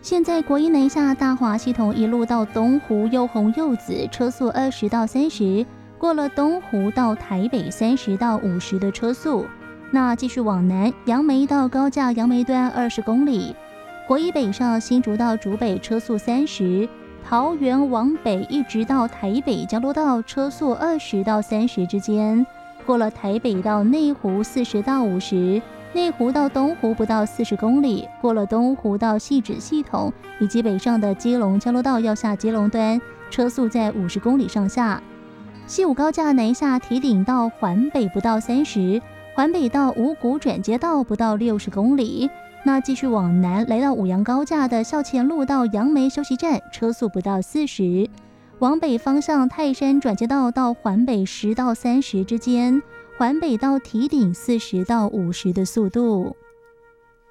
现在国一南下大华系统一路到东湖又红又紫，车速20到30，过了东湖到台北30到50的车速。那继续往南，杨梅到高架杨梅端20公里，国一北上新竹到竹北车速30，桃园往北一直到台北交流道车速20到30之间，过了台北到内湖40到50，内湖到东湖不到40公里，过了东湖到汐止系统以及北上的基隆交流道要下基隆端，车速在50公里上下。西武高架南下堤顶到环北不到30，环北到五股转接道不到60公里。那继续往南来到五杨高架的校前路到杨梅休息站，车速不到40。往北方向泰山转接道到环北10到30之间，环北到堤顶40到50的速度。